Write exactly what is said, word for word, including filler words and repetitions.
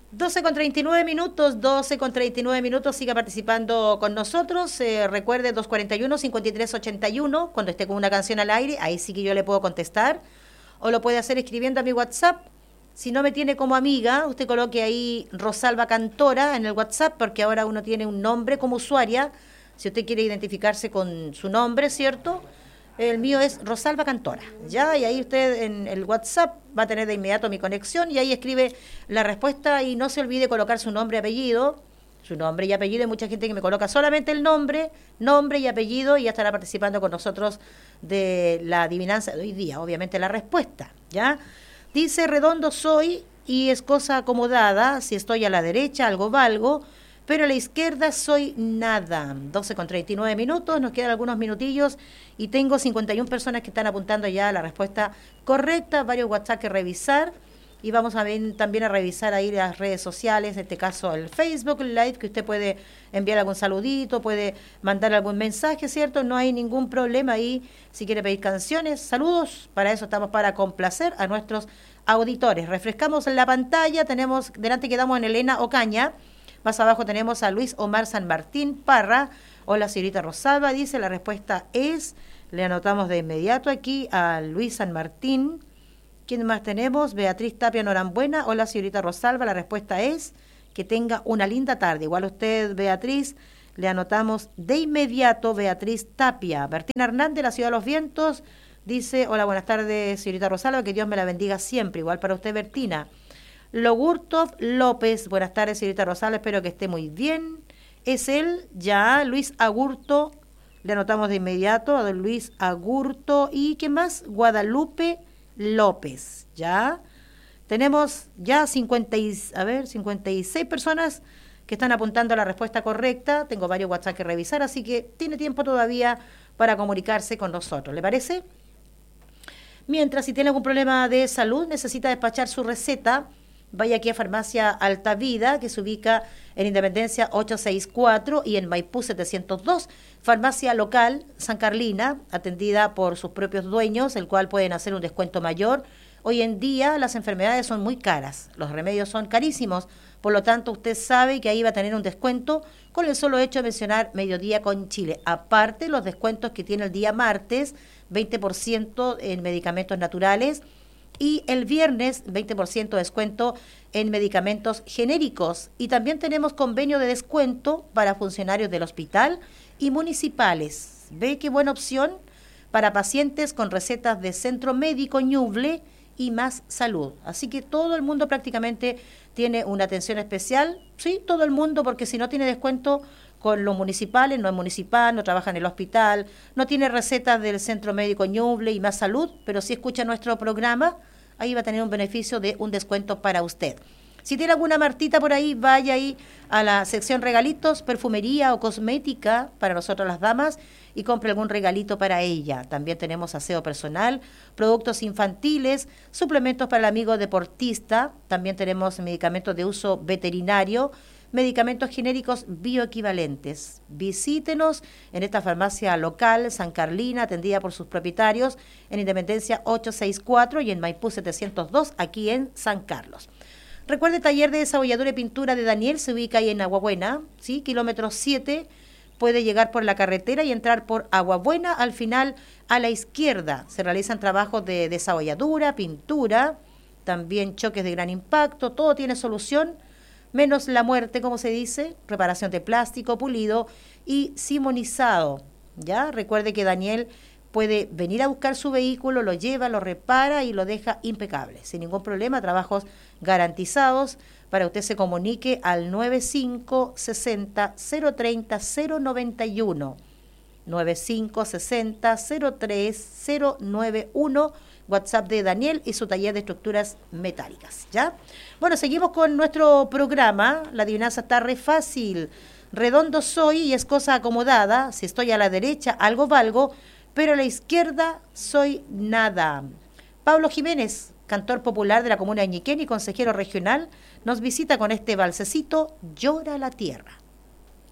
doce con treinta y nueve minutos, doce con treinta y nueve minutos, siga participando con nosotros. Eh, recuerde dos cuarenta y uno, cincuenta y tres ochenta y uno, cuando esté con una canción al aire, ahí sí que yo le puedo contestar. O lo puede hacer escribiendo a mi WhatsApp. Si no me tiene como amiga, usted coloque ahí Rosalba Cantora en el WhatsApp, porque ahora uno tiene un nombre como usuaria. Si usted quiere identificarse con su nombre, ¿cierto? El mío es Rosalba Cantora, ¿ya? Y ahí usted en el WhatsApp va a tener de inmediato mi conexión y ahí escribe la respuesta y no se olvide colocar su nombre y apellido, su nombre y apellido. Hay mucha gente que me coloca solamente el nombre, nombre y apellido y ya estará participando con nosotros de la adivinanza de hoy día, obviamente la respuesta, ¿ya? Dice, redondo soy y es cosa acomodada, si estoy a la derecha algo valgo, pero a la izquierda soy nada. doce con treinta y nueve minutos, nos quedan algunos minutillos y tengo cincuenta y una personas que están apuntando ya a la respuesta correcta, varios WhatsApp que revisar y vamos a ver también a revisar ahí las redes sociales, en este caso el Facebook Live, que usted puede enviar algún saludito, puede mandar algún mensaje, ¿cierto? No hay ningún problema ahí si quiere pedir canciones, saludos, para eso estamos, para complacer a nuestros auditores. Refrescamos la pantalla, tenemos, delante quedamos en Elena Ocaña. Más abajo tenemos a Luis Omar San Martín Parra. Hola, señorita Rosalba, dice, la respuesta es, le anotamos de inmediato aquí a Luis San Martín. ¿Quién más tenemos? Beatriz Tapia Norambuena. Hola, señorita Rosalba, la respuesta es, que tenga una linda tarde. Igual usted, Beatriz, le anotamos de inmediato, Beatriz Tapia. Bertina Hernández, de la Ciudad de los Vientos, dice, hola, buenas tardes, señorita Rosalba, que Dios me la bendiga siempre. Igual para usted, Bertina. Logurtov López, buenas tardes, señorita Rosales, espero que esté muy bien. Es él, ya, Luis Agurto, le anotamos de inmediato a don Luis Agurto. ¿Y qué más? Guadalupe López, ya. Tenemos ya cincuenta, y, a ver, cincuenta y seis personas que están apuntando a la respuesta correcta. Tengo varios WhatsApp que revisar, así que tiene tiempo todavía para comunicarse con nosotros, ¿le parece? Mientras, si tiene algún problema de salud, necesita despachar su receta, vaya aquí a Farmacia Alta Vida, que se ubica en Independencia ochocientos sesenta y cuatro y en Maipú setecientos dos. Farmacia local San Carlina, atendida por sus propios dueños, el cual pueden hacer un descuento mayor. Hoy en día las enfermedades son muy caras, los remedios son carísimos, por lo tanto usted sabe que ahí va a tener un descuento con el solo hecho de mencionar Mediodía con Chile. Aparte, los descuentos que tiene el día martes, veinte por ciento en medicamentos naturales, y el viernes veinte por ciento de descuento en medicamentos genéricos. Y también tenemos convenio de descuento para funcionarios del hospital y municipales. ¿Ve qué buena opción? Para pacientes con recetas de Centro Médico Ñuble y Más Salud. Así que todo el mundo prácticamente tiene una atención especial. Sí, todo el mundo, porque si no tiene descuento con los municipales, no es municipal, no trabaja en el hospital, no tiene recetas del Centro Médico Ñuble y Más Salud, pero si escucha nuestro programa, ahí va a tener un beneficio de un descuento para usted. Si tiene alguna Martita por ahí, vaya ahí a la sección regalitos, perfumería o cosmética para nosotros las damas y compre algún regalito para ella. También tenemos aseo personal, productos infantiles, suplementos para el amigo deportista, también tenemos medicamentos de uso veterinario, medicamentos genéricos bioequivalentes. Visítenos en esta farmacia local San Carlina, atendida por sus propietarios en Independencia ochocientos sesenta y cuatro y en Maipú setecientos dos, aquí en San Carlos. Recuerde, taller de desabolladura y pintura de Daniel se ubica ahí en Aguabuena, ¿sí? Kilómetro siete, puede llegar por la carretera y entrar por Aguabuena, al final a la izquierda. Se realizan trabajos de desabolladura, pintura, también choques de gran impacto, todo tiene solución, menos la muerte, como se dice, reparación de plástico, pulido y simonizado, ¿ya? Recuerde que Daniel puede venir a buscar su vehículo, lo lleva, lo repara y lo deja impecable, sin ningún problema, trabajos garantizados. Para usted se comunique al nueve cinco seis cero, cero treinta, cero noventa y uno, nueve cinco seis cero, cero tres cero nueve uno, WhatsApp de Daniel y su taller de estructuras metálicas, ¿ya? Bueno, seguimos con nuestro programa. La adivinanza está re fácil. Redondo soy y es cosa acomodada, si estoy a la derecha algo valgo, pero a la izquierda soy nada. Pablo Jiménez, cantor popular de la comuna de Ñiquén y consejero regional, nos visita con este balsecito Llora la Tierra.